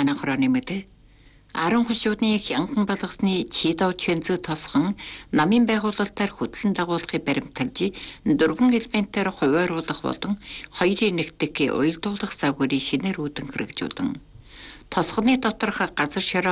манахроо нэмэдэ. 10 хушуудны хянган болгосны чидов чэнзэг тосхон намын байгуулалтаар хөтлөн дагуулгыг баримталж дөрвөн элементээр хувиаруулах болон хоёрын нэгтгэх уялдуулах загварыг шинээр үүдэн хэрэгжүүлэн тосгоны доторх газар шороо